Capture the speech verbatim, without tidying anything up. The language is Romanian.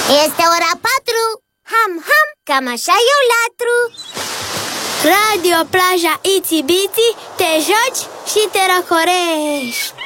Este ora patru. Ham, ham, cam așa eu latru. Radio Plaja Itsy Bitsy, te joci și te răcorești.